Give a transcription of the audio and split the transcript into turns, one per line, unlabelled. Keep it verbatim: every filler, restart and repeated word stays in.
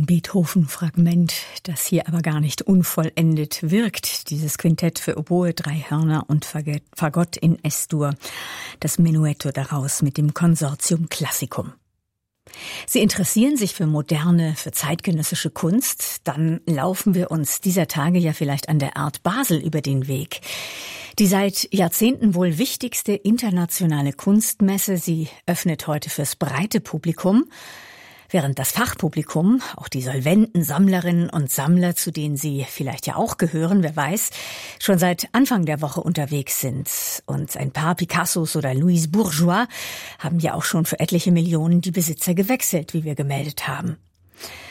Ein Beethoven-Fragment, das hier aber gar nicht unvollendet wirkt. Dieses Quintett für Oboe, drei Hörner und Fagott in Es-Dur. Das Menuetto daraus mit dem Consortium Classicum. Sie interessieren sich für moderne, für zeitgenössische Kunst? Dann laufen wir uns dieser Tage ja vielleicht an der Art Basel über den Weg. Die seit Jahrzehnten wohl wichtigste internationale Kunstmesse, sie öffnet heute fürs breite Publikum. Während das Fachpublikum, auch die solventen Sammlerinnen und Sammler, zu denen Sie vielleicht ja auch gehören, wer weiß, schon seit Anfang der Woche unterwegs sind. Und ein paar Picassos oder Louise Bourgeois haben ja auch schon für etliche Millionen die Besitzer gewechselt, wie wir gemeldet haben.